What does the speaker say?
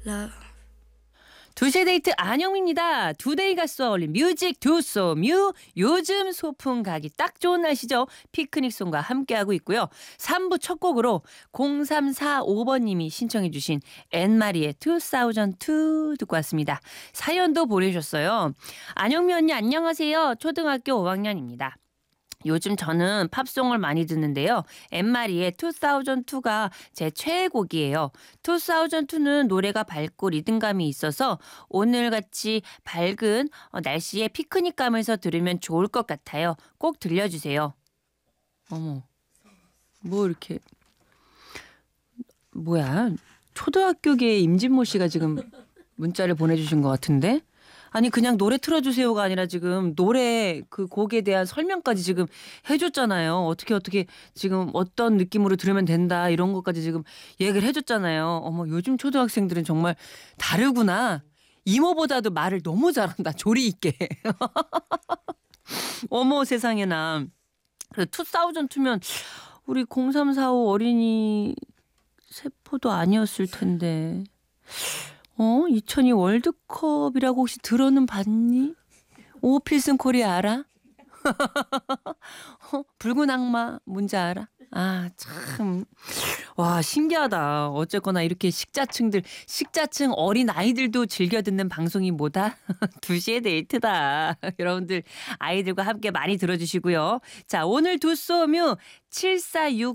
love. 2시의 데이트 안영미입니다. 투데이가 쏘아올린 뮤직 두쏘뮤. 요즘 소풍 가기 딱 좋은 날씨죠. 피크닉송과 함께하고 있고요. 3부 첫 곡으로 0345번님이 신청해 주신 앤마리의 2002 듣고 왔습니다. 사연도 보내주셨어요. 안영미 언니 안녕하세요. 초등학교 5학년입니다. 요즘 저는 팝송을 많이 듣는데요. 엠마리의 2002가 제 최애곡이에요. 2002는 노래가 밝고 리듬감이 있어서 오늘같이 밝은 날씨에 피크닉 가면서 들으면 좋을 것 같아요. 꼭 들려주세요. 어머, 뭐 이렇게 뭐야? 초등학교계 임진모 씨가 지금 문자를 보내주신 것 같은데? 아니 그냥 노래 틀어주세요가 아니라 지금 노래 그 곡에 대한 설명까지 지금 해줬잖아요. 어떻게 지금 어떤 느낌으로 들으면 된다 이런 것까지 지금 얘기를 해줬잖아요. 어머 요즘 초등학생들은 정말 다르구나. 이모보다도 말을 너무 잘한다. 조리 있게. 어머 세상에나. 그래 2002면 우리 0345 어린이 세포도 아니었을 텐데. 2002 월드컵이라고 혹시 들어는 봤니? 오필슨 코리아 알아? 붉은 악마 뭔지 알아? 아, 참. 와, 신기하다. 어쨌거나 이렇게 식자층 어린 아이들도 즐겨 듣는 방송이 뭐다? 2시의 데이트다. 여러분들 아이들과 함께 많이 들어주시고요. 자, 오늘 두쏘뮤 7460